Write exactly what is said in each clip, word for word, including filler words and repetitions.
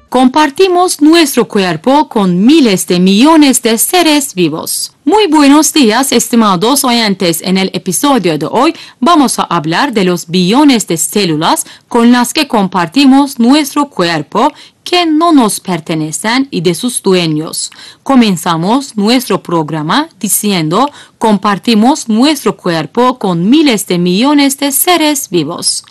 Compartimos nuestro cuerpo con miles de millones de seres vivos. Muy buenos días, estimados oyentes. En el episodio de hoy vamos a hablar de los billones de células con las que compartimos nuestro cuerpo que no nos pertenecen y de sus dueños. Comenzamos nuestro programa diciendo compartimos nuestro cuerpo con miles de millones de seres vivos.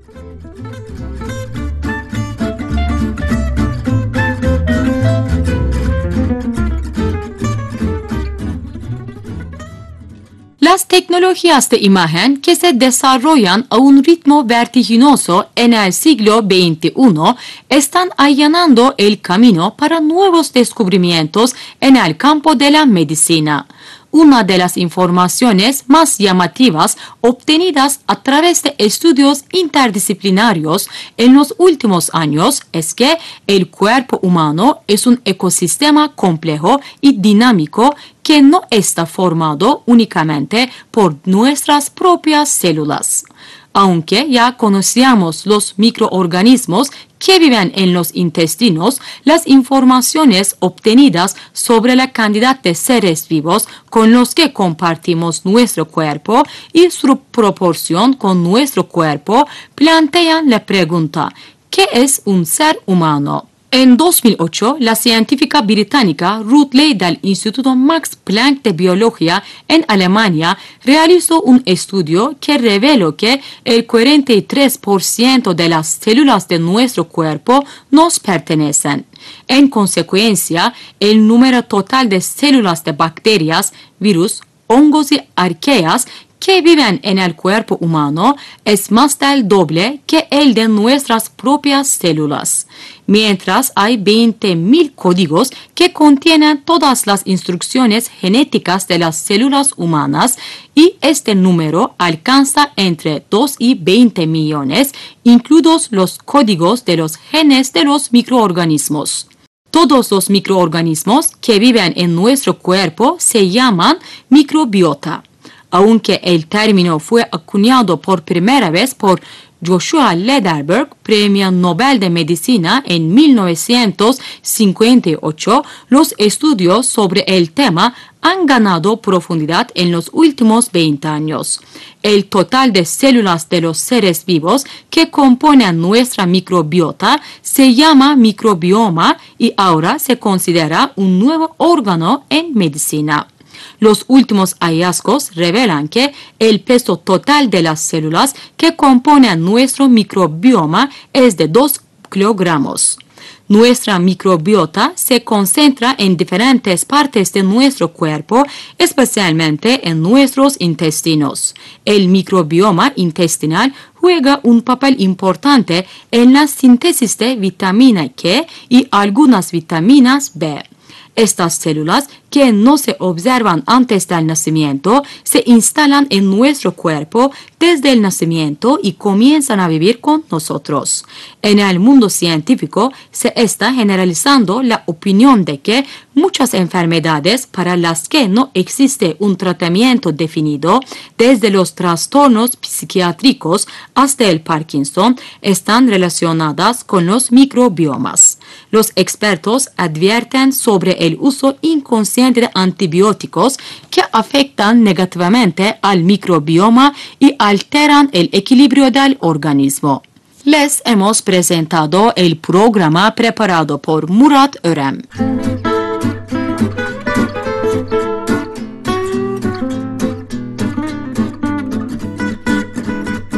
Las tecnologías de imagen que se desarrollan a un ritmo vertiginoso en el siglo veintiuno están allanando el camino para nuevos descubrimientos en el campo de la medicina. Una de las informaciones más llamativas obtenidas a través de estudios interdisciplinarios en los últimos años es que el cuerpo humano es un ecosistema complejo y dinámico que no está formado únicamente por nuestras propias células. Aunque ya conocíamos los microorganismos que viven en los intestinos, las informaciones obtenidas sobre la cantidad de seres vivos con los que compartimos nuestro cuerpo y su proporción con nuestro cuerpo plantean la pregunta: ¿qué es un ser humano? En dos mil ocho, la científica británica Ruth Ley del Instituto Max Planck de Biología en Alemania realizó un estudio que reveló que el cuarenta y tres por ciento de las células de nuestro cuerpo nos pertenecen. En consecuencia, el número total de células de bacterias, virus, hongos y arqueas que viven en el cuerpo humano es más del doble que el de nuestras propias células. Mientras hay veinte mil códigos que contienen todas las instrucciones genéticas de las células humanas y este número alcanza entre dos y veinte millones, incluidos los códigos de los genes de los microorganismos. Todos los microorganismos que viven en nuestro cuerpo se llaman microbiota. Aunque el término fue acuñado por primera vez por Joshua Lederberg, Premio Nobel de Medicina en mil novecientos cincuenta y ocho, los estudios sobre el tema han ganado profundidad en los últimos veinte años. El total de células de los seres vivos que componen nuestra microbiota se llama microbioma y ahora se considera un nuevo órgano en medicina. Los últimos hallazgos revelan que el peso total de las células que componen nuestro microbioma es de dos kilogramos. Nuestra microbiota se concentra en diferentes partes de nuestro cuerpo, especialmente en nuestros intestinos. El microbioma intestinal juega un papel importante en la síntesis de vitamina K y algunas vitaminas B. Estas células, que no se observan antes del nacimiento, se instalan en nuestro cuerpo desde el nacimiento y comienzan a vivir con nosotros. En el mundo científico se está generalizando la opinión de que muchas enfermedades para las que no existe un tratamiento definido, desde los trastornos psiquiátricos hasta el Parkinson, están relacionadas con los microbiomas. Los expertos advierten sobre el uso inconsciente de antibióticos que afectan negativamente al microbioma y alteran el equilibrio del organismo. Les hemos presentado el programa preparado por Murat Örem.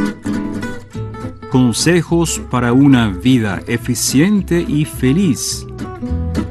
Consejos para una vida eficiente y feliz.